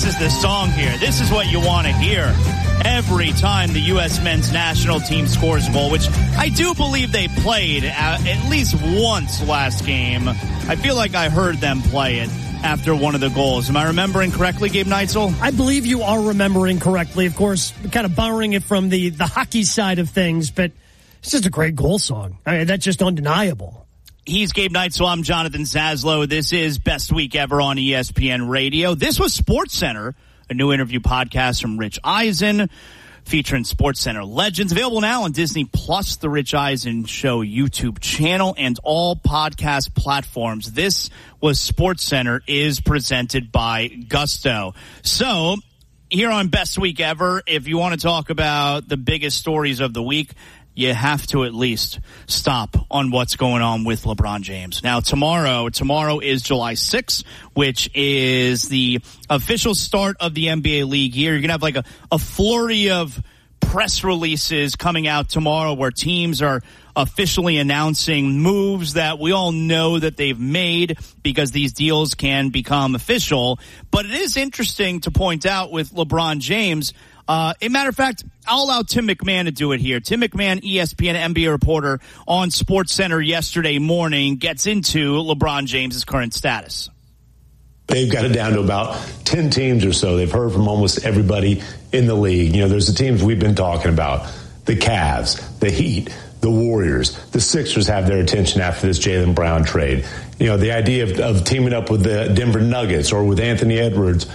is the song here. This is what you want to hear every time the U.S. men's national team scores a goal, which I do believe they played at least once last game. I feel like I heard them play it after one of the goals. Am I remembering correctly, Gabe Neitzel? I believe you are remembering correctly. Of course, kind of borrowing it from the hockey side of things, but it's just a great goal song. I mean, that's just undeniable. He's Gabe Neitzel. I'm Jonathan Zaslow. This is Best Week Ever on ESPN Radio. This was SportsCenter, a new interview podcast from Rich Eisen featuring SportsCenter legends. Available now on Disney Plus, the Rich Eisen Show YouTube channel, and all podcast platforms. This was SportsCenter is presented by Gusto. So here on Best Week Ever, if you want to talk about the biggest stories of the week, you have to at least stop on what's going on with LeBron James. Now, tomorrow is July 6th, which is the official start of the NBA league year. You're going to have like a flurry of press releases coming out tomorrow where teams are officially announcing moves that we all know that they've made because these deals can become official. But it is interesting to point out with LeBron James. A matter of fact, I'll allow Tim McMahon to do it here. Tim McMahon, ESPN NBA reporter on SportsCenter yesterday morning, gets into LeBron James's current status. They've got it down to about 10 teams or so. They've heard from almost everybody in the league. You know, there's the teams we've been talking about. The Cavs, the Heat, the Warriors, the Sixers have their attention after this Jaylen Brown trade. You know, the idea of teaming up with the Denver Nuggets or with Anthony Edwards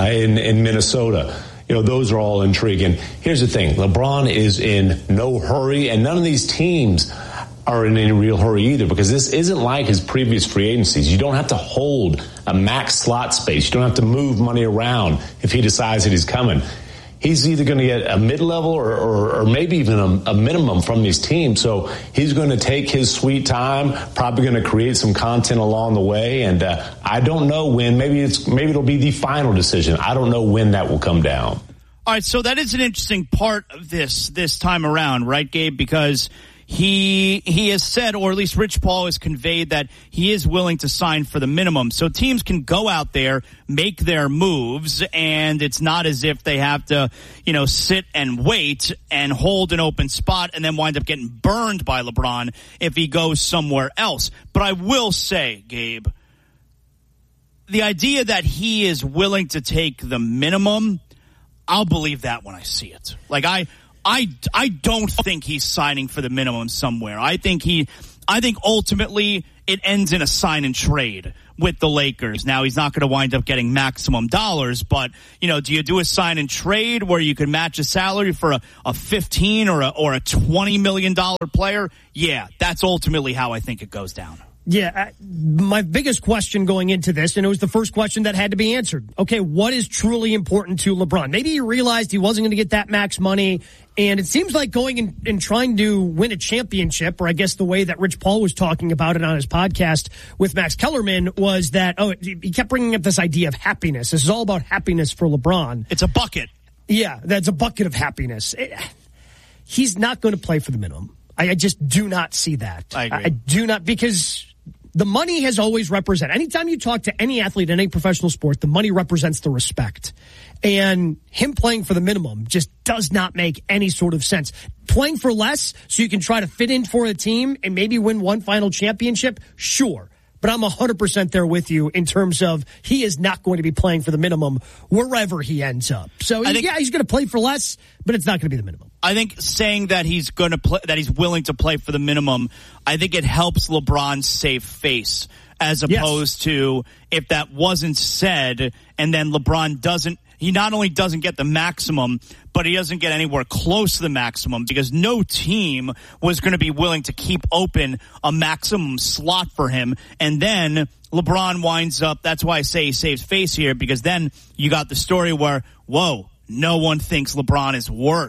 in Minnesota. You know, those are all intriguing. Here's the thing. LeBron is in no hurry, and none of these teams are in any real hurry either, because this isn't like his previous free agencies. You don't have to hold a max slot space. You don't have to move money around if he decides that he's coming. He's either going to get a mid-level or maybe even a minimum from these teams. So he's going to take his sweet time, probably going to create some content along the way. And I don't know when. Maybe it'll be the final decision. I don't know when that will come down. All right, so that is an interesting part of this time around, right, Gabe? Because he has said, or at least Rich Paul has conveyed, that he is willing to sign for the minimum. So teams can go out there, make their moves, and it's not as if they have to, you know, sit and wait and hold an open spot and then wind up getting burned by LeBron if he goes somewhere else. But I will say, Gabe, the idea that he is willing to take the minimum, I'll believe that when I see it. Like, I don't think he's signing for the minimum somewhere. I think ultimately it ends in a sign and trade with the Lakers. Now, he's not going to wind up getting maximum dollars, but, you know, do you do a sign and trade where you can match a salary for a 15 or a $20 million player? Yeah, that's ultimately how I think it goes down. Yeah, my biggest question going into this, and it was the first question that had to be answered. Okay, what is truly important to LeBron? Maybe he realized he wasn't going to get that max money, and it seems like going and trying to win a championship, or I guess the way that Rich Paul was talking about it on his podcast with Max Kellerman was that, he kept bringing up this idea of happiness. This is all about happiness for LeBron. It's a bucket. Yeah, that's a bucket of happiness. He's not going to play for the minimum. I just do not see that. I agree. I do not, because the money has always represented. Anytime you talk to any athlete in any professional sport, the money represents the respect. And him playing for the minimum just does not make any sort of sense. Playing for less so you can try to fit in for a team and maybe win one final championship, sure. But I'm 100% there with you in terms of he is not going to be playing for the minimum wherever he ends up. So, he's going to play for less, but it's not going to be the minimum. I think saying that he's going to play, that he's willing to play for the minimum, I think it helps LeBron save face, as opposed to if that wasn't said and then LeBron he not only doesn't get the maximum, but he doesn't get anywhere close to the maximum, because no team was going to be willing to keep open a maximum slot for him. And then LeBron winds up, that's why I say he saves face here, because then you got the story where, whoa, no one thinks LeBron is worth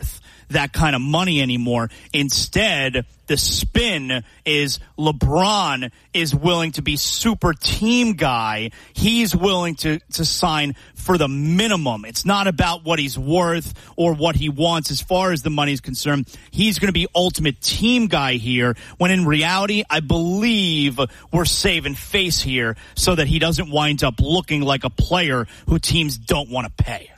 that kind of money anymore. Instead, the spin is LeBron is willing to be super team guy. He's willing to sign for the minimum. It's not about what he's worth or what he wants as far as the money is concerned. He's going to be ultimate team guy here, when in reality, I believe we're saving face here so that he doesn't wind up looking like a player who teams don't want to pay.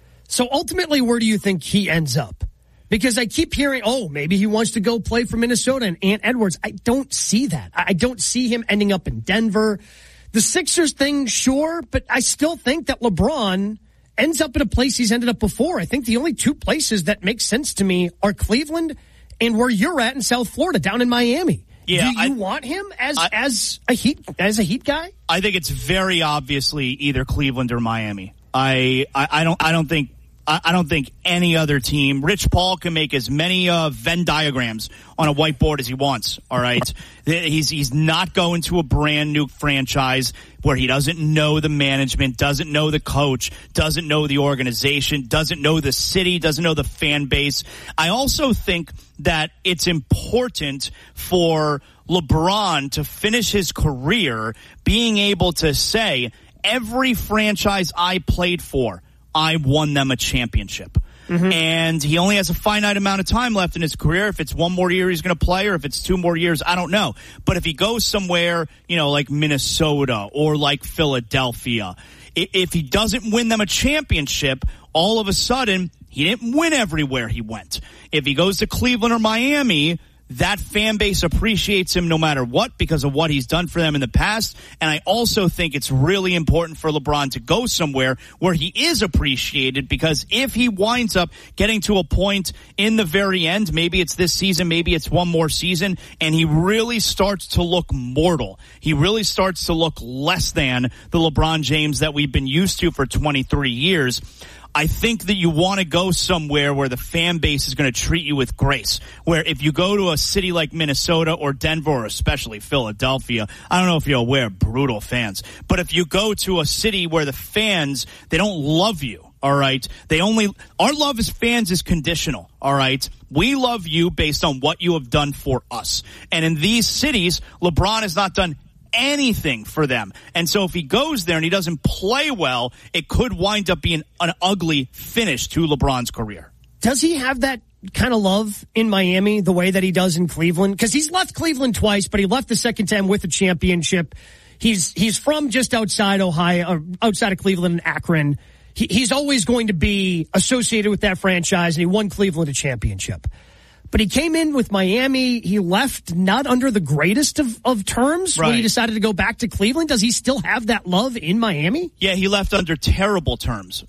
So ultimately, where do you think he ends up? Because I keep hearing, maybe he wants to go play for Minnesota and Ant Edwards. I don't see that. I don't see him ending up in Denver. The Sixers thing, sure, but I still think that LeBron ends up in a place he's ended up before. I think the only two places that make sense to me are Cleveland and where you're at in South Florida, down in Miami. Yeah, do you want him as a Heat guy? I think it's very obviously either Cleveland or Miami. I don't think any other team. Rich Paul can make as many Venn diagrams on a whiteboard as he wants. All right, he's not going to a brand new franchise where he doesn't know the management, doesn't know the coach, doesn't know the organization, doesn't know the city, doesn't know the fan base. I also think that it's important for LeBron to finish his career being able to say, every franchise I played for, I won them a championship. Mm-hmm. And he only has a finite amount of time left in his career. If it's one more year he's going to play, or if it's 2 more years, I don't know. But if he goes somewhere, like Minnesota or like Philadelphia, if he doesn't win them a championship, all of a sudden he didn't win everywhere he went. If he goes to Cleveland or Miami, that fan base appreciates him no matter what because of what he's done for them in the past. And I also think it's really important for LeBron to go somewhere where he is appreciated, because if he winds up getting to a point in the very end, maybe it's this season, maybe it's one more season, and he really starts to look mortal. He really starts to look less than the LeBron James that we've been used to for 23 years. I think that you want to go somewhere where the fan base is going to treat you with grace, where if you go to a city like Minnesota or Denver or especially Philadelphia, I don't know if you're aware, brutal fans, but if you go to a city where the fans, they don't love you, all right? Our love as fans is conditional, all right? We love you based on what you have done for us. And in these cities, LeBron has not done anything for them. And so if he goes there and he doesn't play well, it could wind up being an ugly finish to LeBron's career. Does he have that kind of love in Miami the way that he does in Cleveland? Because he's left Cleveland twice, but he left the second time with a championship. He's from just outside Ohio, outside of Cleveland and Akron. He's always going to be associated with that franchise, and he won Cleveland a championship. But he came in with Miami. He left not under the greatest of terms when he decided to go back to Cleveland. Does he still have that love in Miami? Yeah, he left under terrible terms.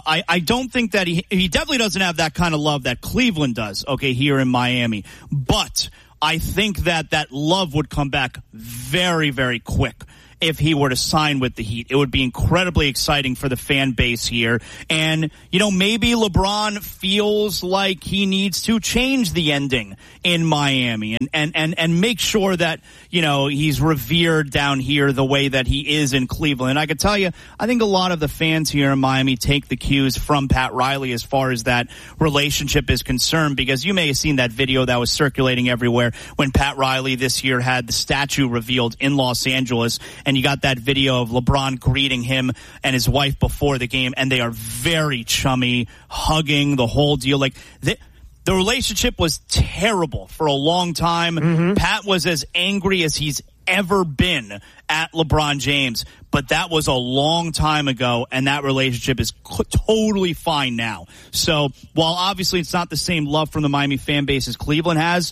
I don't think that he definitely doesn't have that kind of love that Cleveland does, here in Miami. But I think that love would come back very, very quick. If he were to sign with the Heat, it would be incredibly exciting for the fan base here. And, maybe LeBron feels like he needs to change the ending in Miami and make sure that, he's revered down here the way that he is in Cleveland. And I could tell you, I think a lot of the fans here in Miami take the cues from Pat Riley as far as that relationship is concerned, because you may have seen that video that was circulating everywhere when Pat Riley this year had the statue revealed in Los Angeles. And you got that video of LeBron greeting him and his wife before the game, and they are very chummy, hugging, the whole deal. Like, the relationship was terrible for a long time. Mm-hmm. Pat was as angry as he's ever been at LeBron James, but that was a long time ago, and that relationship is totally fine now. So while obviously it's not the same love from the Miami fan base as Cleveland has,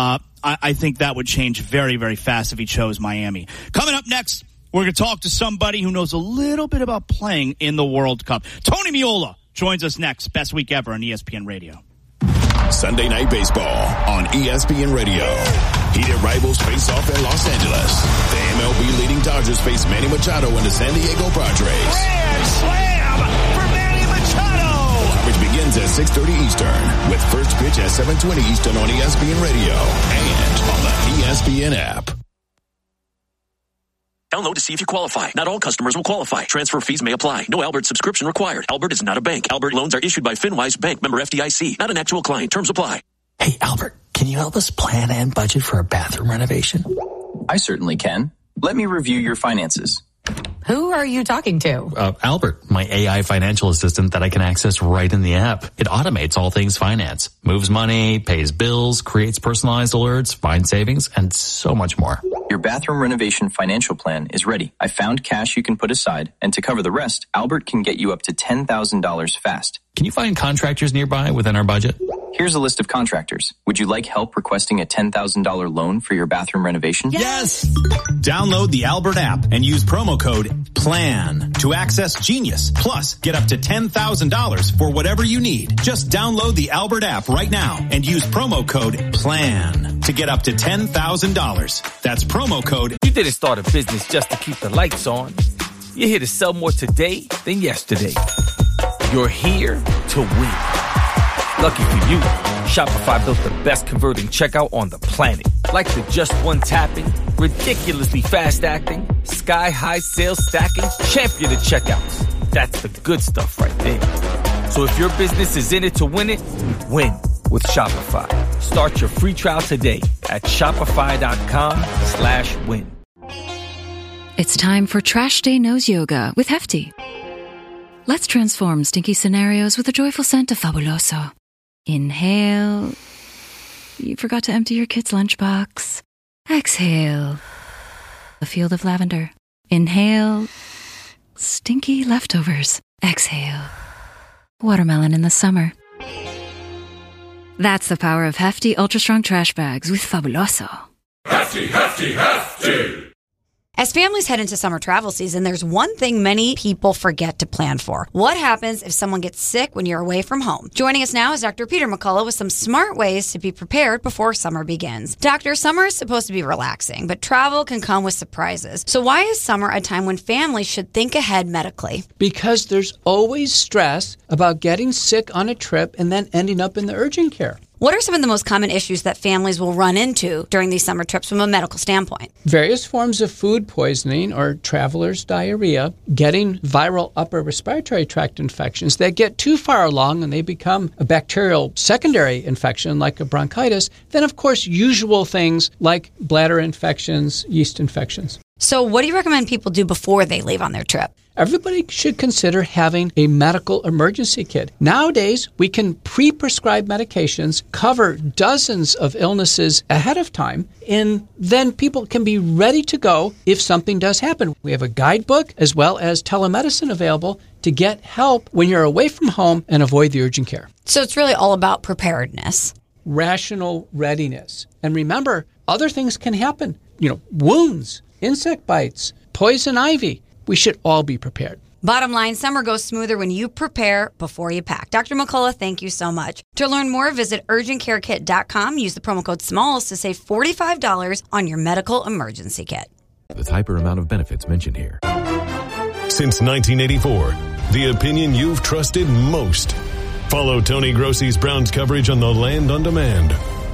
I think that would change very, very fast if he chose Miami. Coming up next, we're going to talk to somebody who knows a little bit about playing in the World Cup. Tony Meola joins us next. Best week ever on ESPN Radio. Sunday Night Baseball on ESPN Radio. Heated rivals face off in Los Angeles. The MLB leading Dodgers face Manny Machado and the San Diego Padres. Grand slam for Manny Machado. Coverage begins at 6:30 Eastern with first pitch at 7:20 Eastern on ESPN Radio and on the ESPN app. Download to see if you qualify. Not all customers will qualify. Transfer fees may apply. No Albert subscription required. Albert is not a bank. Albert loans are issued by FinWise Bank, member FDIC. Not an actual client. Terms apply. Hey, Albert, can you help us plan and budget for a bathroom renovation? I certainly can. Let me review your finances. Who are you talking to? Albert, my AI financial assistant that I can access right in the app. It automates all things finance, moves money, pays bills, creates personalized alerts, finds savings, and so much more. Your bathroom renovation financial plan is ready. I found cash you can put aside, and to cover the rest, Albert can get you up to $10,000 fast. Can you find contractors nearby within our budget? Here's a list of contractors. Would you like help requesting a $10,000 loan for your bathroom renovation? Yes! Download the Albert app and use promo code PLAN to access Genius. Plus, get up to $10,000 for whatever you need. Just download the Albert app right now and use promo code PLAN to get up to $10,000. That's promo code. You didn't start a business just to keep the lights on. You're here to sell more today than yesterday. You're here to win. Lucky for you, Shopify built the best converting checkout on the planet. Like the just one tapping, ridiculously fast acting, sky-high sales stacking, champion of checkouts. That's the good stuff right there. So if your business is in it to win it, win with Shopify. Start your free trial today at shopify.com/win. It's time for Trash Day Nose Yoga with Hefty. Let's transform stinky scenarios with a joyful scent of Fabuloso. Inhale. You forgot to empty your kid's lunchbox. Exhale. A field of lavender. Inhale. Stinky leftovers. Exhale. Watermelon in the summer. That's the power of Hefty Ultra Strong Trash Bags with Fabuloso. Hefty, Hefty, Hefty! As families head into summer travel season, there's one thing many people forget to plan for. What happens if someone gets sick when you're away from home? Joining us now is Dr. Peter McCullough with some smart ways to be prepared before summer begins. Doctor, summer is supposed to be relaxing, but travel can come with surprises. So why is summer a time when families should think ahead medically? Because there's always stress about getting sick on a trip and then ending up in the urgent care. What are some of the most common issues that families will run into during these summer trips from a medical standpoint? Various forms of food poisoning or traveler's diarrhea, getting viral upper respiratory tract infections that get too far along and they become a bacterial secondary infection like a bronchitis. Then, of course, usual things like bladder infections, yeast infections. So what do you recommend people do before they leave on their trip? Everybody should consider having a medical emergency kit. Nowadays, we can pre-prescribe medications, cover dozens of illnesses ahead of time, and then people can be ready to go if something does happen. We have a guidebook as well as telemedicine available to get help when you're away from home and avoid the urgent care. So it's really all about preparedness. Rational readiness. And remember, other things can happen. Wounds, insect bites, poison ivy. We should all be prepared. Bottom line, summer goes smoother when you prepare before you pack. Dr. McCullough, thank you so much. To learn more, visit urgentcarekit.com. Use the promo code SMALLS to save $45 on your medical emergency kit. The type or amount of benefits mentioned here. Since 1984, the opinion you've trusted most. Follow Tony Grossi's Browns coverage on the Land on Demand